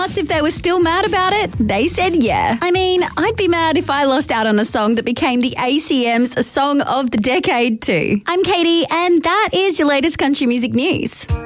Asked if they were still mad about it, they said yeah. I mean, I'd be mad if I lost out on a song that became the ACM's Song of the Decade too. I'm Katie, and that is your latest country music news.